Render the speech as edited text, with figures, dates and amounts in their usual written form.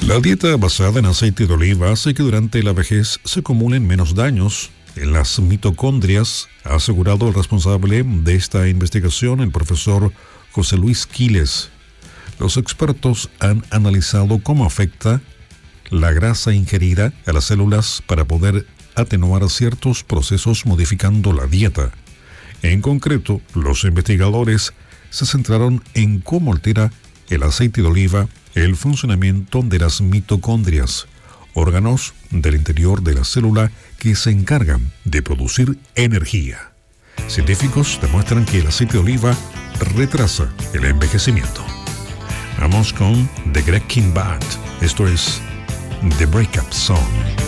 La dieta basada en aceite de oliva hace que durante la vejez se acumulen menos daños en las mitocondrias, ha asegurado el responsable de esta investigación, el profesor José Luis Quiles. Los expertos han analizado cómo afecta la grasa ingerida a las células para poder atenuar ciertos procesos modificando la dieta. En concreto, los investigadores se centraron en cómo altera el aceite de oliva el funcionamiento de las mitocondrias, órganos del interior de la célula que se encargan de producir energía. Científicos demuestran que el aceite de oliva retrasa el envejecimiento. Vamos con The Greg King Band. Esto es The Breakup Song.